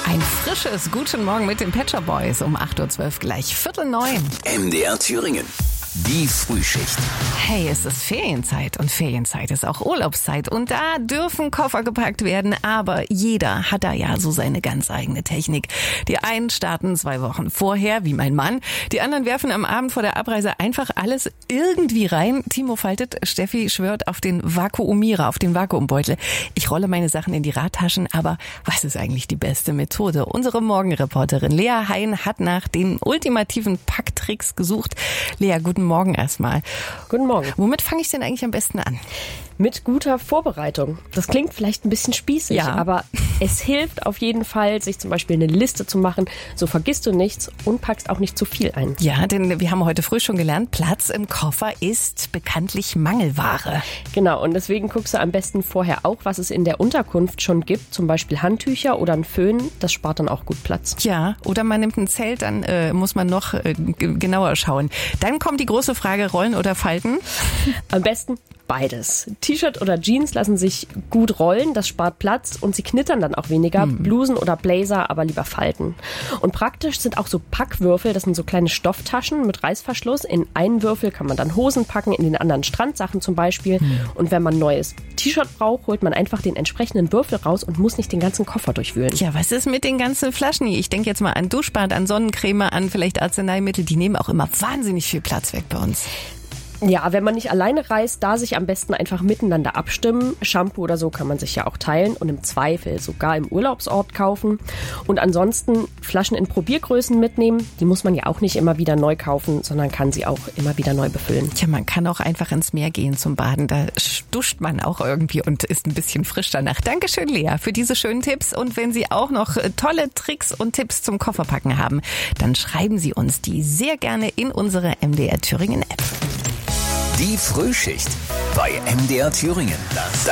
Ein frisches Guten Morgen mit den Pet Shop Boys um 8.12 Uhr gleich 8:45. MDR Thüringen. Die Frühschicht. Hey, es ist Ferienzeit und Ferienzeit ist auch Urlaubszeit und da dürfen Koffer gepackt werden, aber jeder hat da ja so seine ganz eigene Technik. Die einen starten 2 Wochen vorher, wie mein Mann, die anderen werfen am Abend vor der Abreise einfach alles irgendwie rein. Timo faltet, Steffi schwört auf den Vakuumierer, auf den Vakuumbeutel. Ich rolle meine Sachen in die Radtaschen, aber was ist eigentlich die beste Methode? Unsere Morgenreporterin Lea Hein hat nach den ultimativen Packtricks gesucht. Lea, guten Morgen erstmal. Guten Morgen. Womit fange ich denn eigentlich am besten an? Mit guter Vorbereitung. Das klingt vielleicht ein bisschen spießig, ja, aber es hilft auf jeden Fall, sich zum Beispiel eine Liste zu machen. So vergisst du nichts und packst auch nicht zu viel ein. Ja, denn wir haben heute früh schon gelernt, Platz im Koffer ist bekanntlich Mangelware. Genau, und deswegen guckst du am besten vorher auch, was es in der Unterkunft schon gibt. Zum Beispiel Handtücher oder ein Föhn. Das spart dann auch gut Platz. Ja, oder man nimmt ein Zelt, dann muss man noch genauer schauen. Dann kommt die große Frage, rollen oder falten? Am besten beides. T-Shirt oder Jeans lassen sich gut rollen, das spart Platz und sie knittern dann auch weniger. Blusen oder Blazer aber lieber falten. Und praktisch sind auch so Packwürfel, das sind so kleine Stofftaschen mit Reißverschluss. In einen Würfel kann man dann Hosen packen, in den anderen Strandsachen zum Beispiel. Und wenn man ein neues T-Shirt braucht, holt man einfach den entsprechenden Würfel raus und muss nicht den ganzen Koffer durchwühlen. Ja, was ist mit den ganzen Flaschen hier? Ich denke jetzt mal an Duschbad, an Sonnencreme, an vielleicht Arzneimittel. Die nehmen auch immer wahnsinnig viel Platz weg bei uns. Ja, wenn man nicht alleine reist, da sich am besten einfach miteinander abstimmen. Shampoo oder so kann man sich ja auch teilen und im Zweifel sogar im Urlaubsort kaufen. Und ansonsten Flaschen in Probiergrößen mitnehmen. Die muss man ja auch nicht immer wieder neu kaufen, sondern kann sie auch immer wieder neu befüllen. Tja, man kann auch einfach ins Meer gehen zum Baden. Da duscht man auch irgendwie und ist ein bisschen frisch danach. Dankeschön, Lea, für diese schönen Tipps. Und wenn Sie auch noch tolle Tricks und Tipps zum Kofferpacken haben, dann schreiben Sie uns die sehr gerne in unsere MDR Thüringen App. Die Frühschicht bei MDR Thüringen. Das